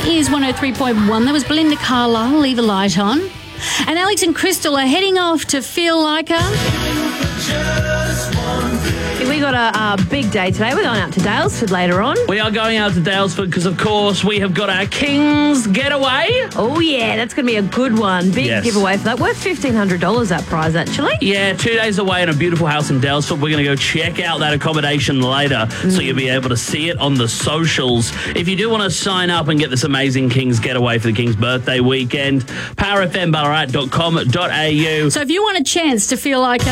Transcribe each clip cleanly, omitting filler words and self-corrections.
is 103.1. That was Belinda Carlisle, Leave a Light On. And Alex and Crystal are heading off to Feel Like a... We got a big day today. We're going out to Daylesford later on. We are going out to Daylesford because, of course, we have got our King's Getaway. Oh, yeah, that's going to be a good one. Big giveaway for that. Worth $1,500, that prize, actually. Yeah, 2 days away in a beautiful house in Daylesford. We're going to go check out that accommodation later so you'll be able to see it on the socials. If you do want to sign up and get this amazing King's Getaway for the King's birthday weekend, powerfmballarat.com.au. So if you want a chance to feel like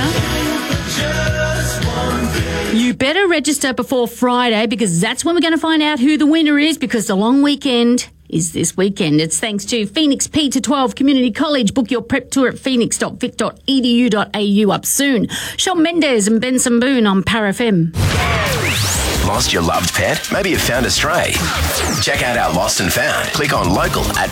you better register before Friday, because that's when we're going to find out who the winner is, because the long weekend is this weekend. It's thanks to Phoenix P-12 Community College. Book your prep tour at phoenix.vic.edu.au up soon. Shawn Mendes and Ben Samboon on Power FM. Lost your loved pet? Maybe you found a stray. Check out our Lost and Found. Click on local at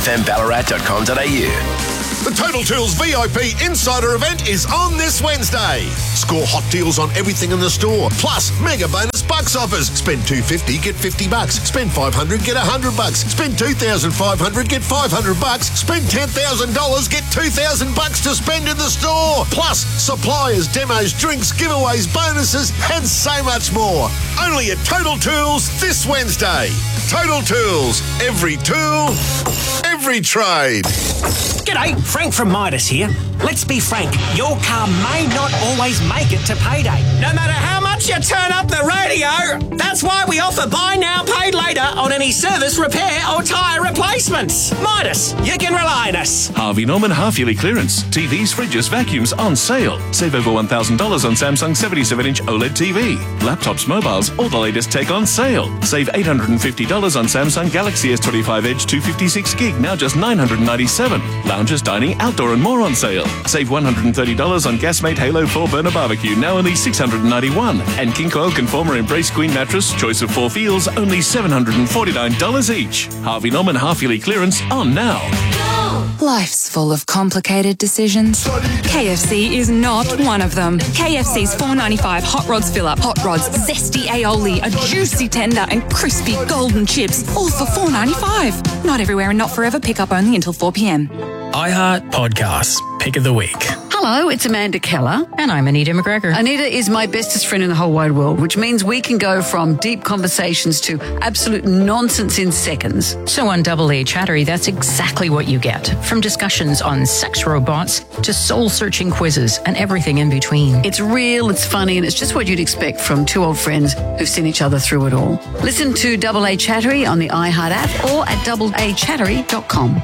powerfmballarat.com.au. The Total Tools VIP Insider event is on this Wednesday. Score hot deals on everything in the store, plus mega bonus bucks offers. Spend $250, get $50. Spend $500, get $100. Spend $2,500, get $500. Spend $10,000, get $2,000 to spend in the store. Plus suppliers, demos, drinks, giveaways, bonuses, and so much more. Only at Total Tools this Wednesday. Total Tools. Every tool, every trade. G'day, Frank from Midas here. Let's be frank, your car may not always make it to payday. No matter how much you turn up the radio, that's why we offer buy now, pay later on any service, repair or tyre replacements. Midas, you can rely on us. Harvey Norman half-yearly clearance. TVs, fridges, vacuums on sale. Save over $1,000 on Samsung 77-inch OLED TV. Laptops, mobiles, all the latest tech on sale. Save $850 on Samsung Galaxy S25 Edge 256 gig, now just $997. Lounges, dining, outdoor and more on sale. Save $130 on Gasmate Halo 4 Burner Barbecue, now only $691. And King Coil Conformer Embrace Queen Mattress, choice of 4 feels, only $749 each. Harvey Norman half-yearly clearance on now. Life's full of complicated decisions. KFC is not one of them. KFC's $4.95 Hot Rods Fill-Up, Hot Rods, Zesty Aioli, a juicy tender and crispy golden chips, all for $4.95. Not everywhere and not forever. Pick up only until 4 p.m. iHeart Podcasts, Pick of the Week. Hello, it's Amanda Keller. And I'm Anita McGregor. Anita is my bestest friend in the whole wide world, which means we can go from deep conversations to absolute nonsense in seconds. So on Double A Chattery, that's exactly what you get. From discussions on sex robots to soul-searching quizzes and everything in between. It's real, it's funny, and it's just what you'd expect from two old friends who've seen each other through it all. Listen to Double A Chattery on the iHeart app or at doubleachattery.com.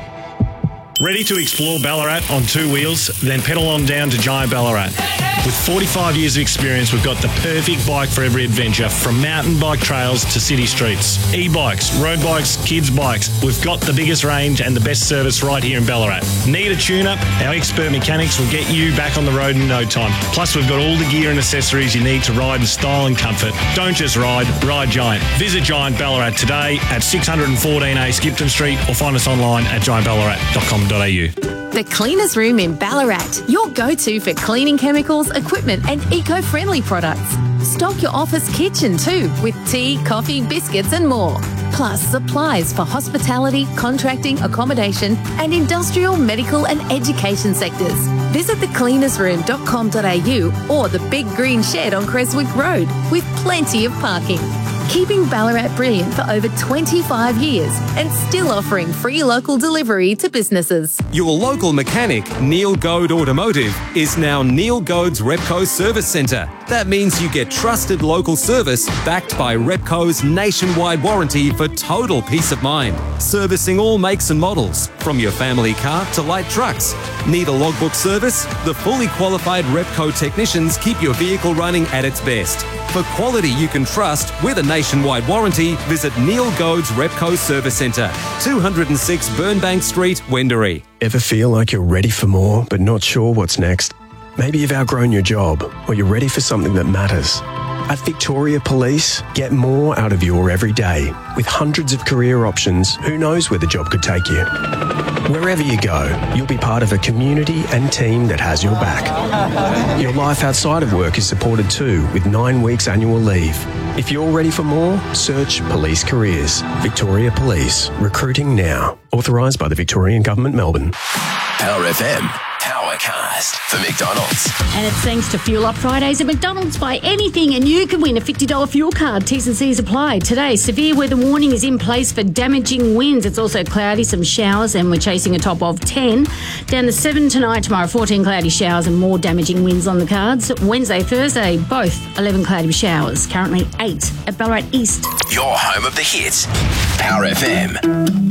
Ready to explore Ballarat on 2 wheels? Then pedal on down to Giant Ballarat. With 45 years of experience, we've got the perfect bike for every adventure, from mountain bike trails to city streets. E-bikes, road bikes, kids' bikes. We've got the biggest range and the best service right here in Ballarat. Need a tune-up? Our expert mechanics will get you back on the road in no time. Plus, we've got all the gear and accessories you need to ride in style and comfort. Don't just ride Giant. Visit Giant Ballarat today at 614A Skipton Street or find us online at giantballarat.com.au. The Cleaners Room in Ballarat, your go-to for cleaning chemicals, equipment and eco-friendly products. Stock your office kitchen too, with tea, coffee, biscuits and more. Plus supplies for hospitality, contracting, accommodation and industrial, medical and education sectors. Visit thecleanersroom.com.au or the Big Green Shed on Creswick Road, with plenty of parking. Keeping Ballarat brilliant for over 25 years and still offering free local delivery to businesses. Your local mechanic, Neil Goad Automotive, is now Neil Goad's Repco Service Centre. That means you get trusted local service backed by Repco's nationwide warranty for total peace of mind. Servicing all makes and models, from your family car to light trucks. Need a logbook service? The fully qualified Repco technicians keep your vehicle running at its best. For quality you can trust with a nationwide warranty, visit Neil Goad's Repco Service Centre, 206 Burnbank Street, Wendouree. Ever feel like you're ready for more but not sure what's next? Maybe you've outgrown your job or you're ready for something that matters. At Victoria Police, get more out of your everyday. With hundreds of career options, who knows where the job could take you? Wherever you go, you'll be part of a community and team that has your back. Your life outside of work is supported too, with 9 weeks annual leave. If you're ready for more, search Police Careers. Victoria Police. Recruiting now. Authorised by the Victorian Government, Melbourne. Power FM. Powercast for McDonald's. And it's thanks to Fuel Up Fridays at McDonald's. Buy anything and you can win a $50 fuel card. T's and C's apply. Today, severe weather warning is in place for damaging winds. It's also cloudy, some showers, and we're chasing a top of 10. Down to 7 tonight, tomorrow 14 cloudy showers and more damaging winds on the cards. Wednesday, Thursday, both 11 cloudy showers. Currently 8 at Ballarat East. Your home of the hits. Power FM.